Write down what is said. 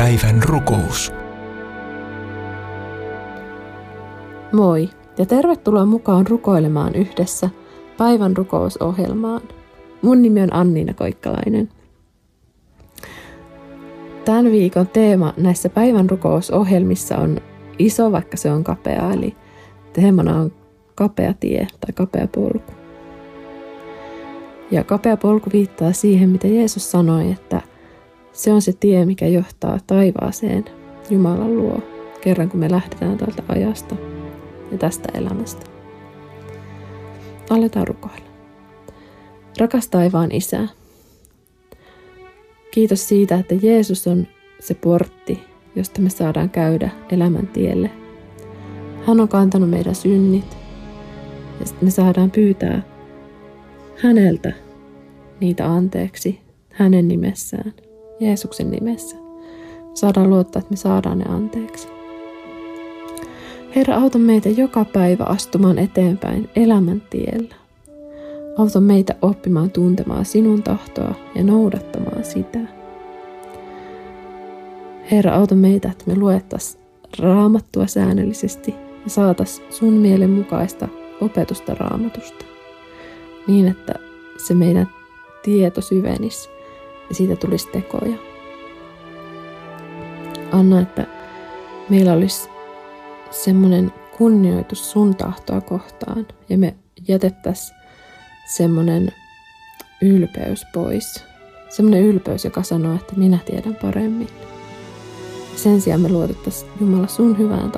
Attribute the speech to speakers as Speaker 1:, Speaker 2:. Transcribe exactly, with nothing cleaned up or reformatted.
Speaker 1: Päivän rukous.
Speaker 2: Moi ja tervetuloa mukaan rukoilemaan yhdessä päivän rukousohjelmaan. Mun nimi on Anniina Koikkalainen. Tämän viikon teema näissä päivän rukousohjelmissa on iso, vaikka se on kapea, eli teemana on kapea tie tai kapea polku. Ja kapea polku viittaa siihen, mitä Jeesus sanoi, että se on se tie, mikä johtaa taivaaseen Jumalan luo, kerran kun me lähdetään tältä ajasta ja tästä elämästä. Aletaan rukoilla. Rakas taivaan Isä, kiitos siitä, että Jeesus on se portti, josta me saadaan käydä elämän tielle. Hän on kantanut meidän synnit ja me saadaan pyytää häneltä niitä anteeksi hänen nimessään, Jeesuksen nimessä. Saadaan luottaa, että me saadaan ne anteeksi. Herra, auta meitä joka päivä astumaan eteenpäin elämän tiellä. Auta meitä oppimaan tuntemaan sinun tahtoa ja noudattamaan sitä. Herra, auta meitä, että me luettaisiin raamattua säännöllisesti ja saataisiin sun mielen mukaista opetusta raamatusta. Niin, että se meidän tieto syvenisi ja siitä tulisi tekoja. Anna, että meillä olisi semmoinen kunnioitus sun tahtoa kohtaan ja me jätettäisiin semmoinen ylpeys pois. Semmoinen ylpeys, joka sanoo, että minä tiedän paremmin. Sen sijaan me luotettaisiin Jumala sun hyvään